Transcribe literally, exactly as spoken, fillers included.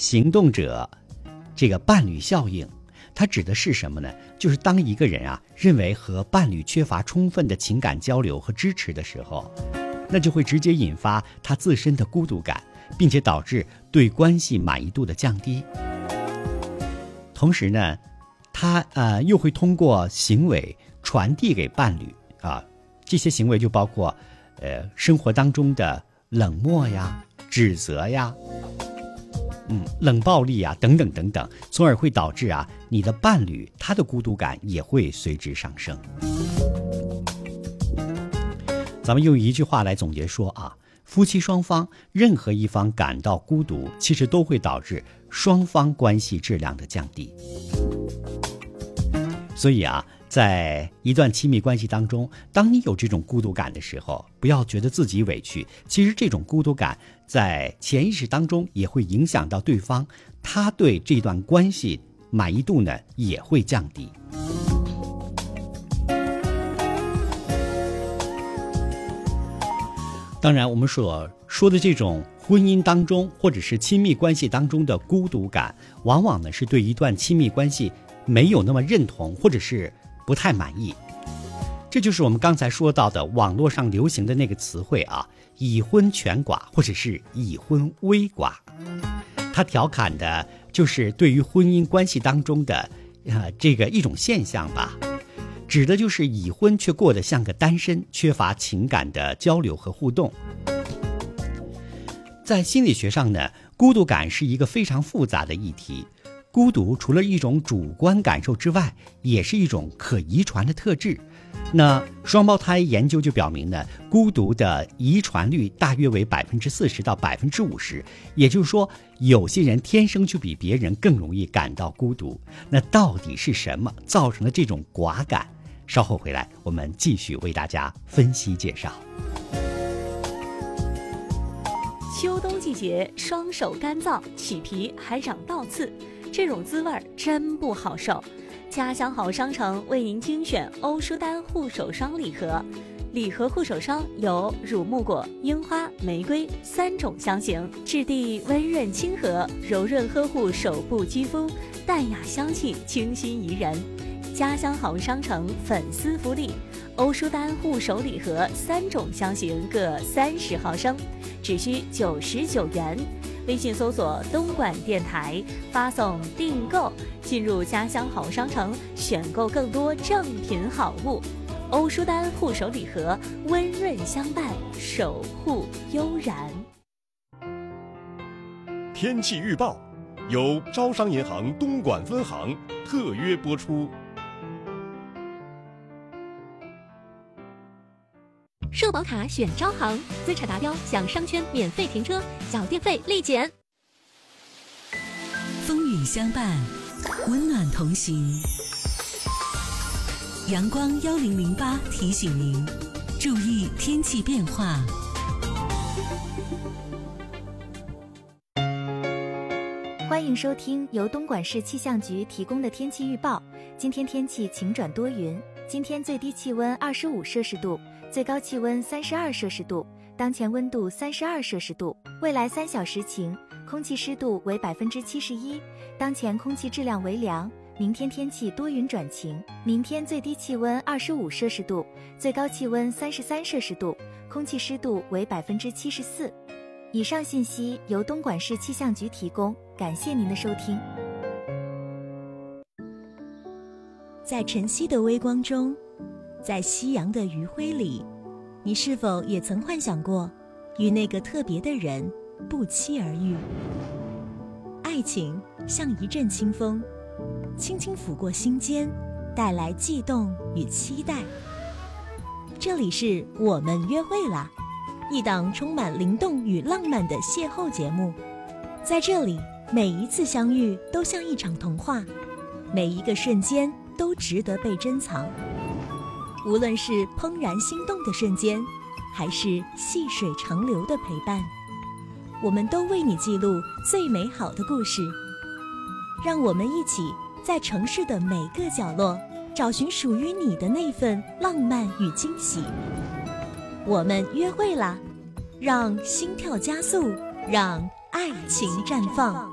行动者这个伴侣效应，它指的是什么呢？就是当一个人啊认为和伴侣缺乏充分的情感交流和支持的时候，那就会直接引发他自身的孤独感，并且导致对关系满意度的降低。同时呢，他呃又会通过行为传递给伴侣啊，这些行为就包括呃生活当中的冷漠呀、指责呀、嗯冷暴力啊等等等等，从而会导致啊你的伴侣他的孤独感也会随之上升。咱们用一句话来总结说啊，夫妻双方任何一方感到孤独，其实都会导致双方关系质量的降低。所以啊，在一段亲密关系当中，当你有这种孤独感的时候，不要觉得自己委屈，其实这种孤独感在潜意识当中也会影响到对方，他对这段关系满意度呢也会降低。当然，我们所说的这种婚姻当中或者是亲密关系当中的孤独感，往往呢是对一段亲密关系没有那么认同，或者是不太满意。这就是我们刚才说到的网络上流行的那个词汇啊，已婚全寡或者是已婚微寡。它调侃的就是对于婚姻关系当中的呃这个一种现象吧。指的就是已婚却过得像个单身，缺乏情感的交流和互动。在心理学上呢，孤独感是一个非常复杂的议题。孤独除了一种主观感受之外，也是一种可遗传的特质。那双胞胎研究就表明呢，孤独的遗传率大约为百分之四十到百分之五十，也就是说，有些人天生就比别人更容易感到孤独。那到底是什么造成了这种寡感？稍后回来，我们继续为大家分析介绍。 秋冬季节，双手干燥，起皮还长倒刺，这种滋味真不好受。家乡好商城为您精选欧舒丹护手霜礼盒，礼盒护手霜有乳木果、樱花、玫瑰三种香型，质地温润亲和，柔润呵护手部肌肤，淡雅香气，清新宜人。家乡好商城粉丝福利，欧舒丹护手礼盒三种香型各三十毫升，只需九十九元。微信搜索东莞电台，发送订购，进入家乡好商城，选购更多正品好物。欧舒丹护手礼盒，温润相伴，守护悠然。 天气预报由招商银行东莞分行特约播出。 社保卡选招行，资产达标享商圈免费停车，缴电费立减。 风雨相伴，温暖同行。阳光幺零零八提醒您，注意天气变化。 欢迎收听由东莞市气象局提供的天气预报。今天天气晴转多云，今天最低气温二十五摄氏度，最高气温三十二摄氏度，当前温度三十二摄氏度。未来三小时晴，空气湿度为百分之七十一，当前空气质量为良。明天天气多云转晴，明天最低气温二十五摄氏度，最高气温三十三摄氏度，空气湿度为百分之七十四。以上信息由东莞市气象局提供，感谢您的收听。 在晨曦的微光中，在夕阳的余晖里，你是否也曾幻想过与那个特别的人不期而遇？爱情像一阵清风，轻轻拂过心间，带来悸动与期待。这里是我们约会啦，一档充满灵动与浪漫的邂逅节目。在这里，每一次相遇都像一场童话，每一个瞬间都值得被珍藏。无论是怦然心动的瞬间，还是细水长流的陪伴，我们都为你记录最美好的故事。让我们一起在城市的每个角落，找寻属于你的那份浪漫与惊喜。我们约会啦，让心跳加速，让爱情绽放。